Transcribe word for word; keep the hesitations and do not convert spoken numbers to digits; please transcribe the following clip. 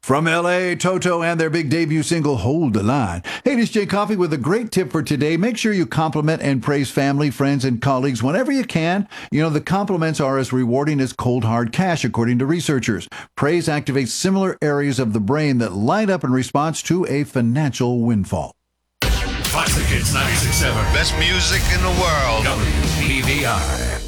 From L A, Toto and their big debut single, Hold the Line. Hey, this is Jay Coffee with a great tip for today. Make sure you compliment and praise family, friends, and colleagues whenever you can. You know, the compliments are as rewarding as cold, hard cash, according to researchers. Praise activates similar areas of the brain that light up in response to a financial windfall. Classic Hits ninety-six point seven. Best music in the world. W B V I.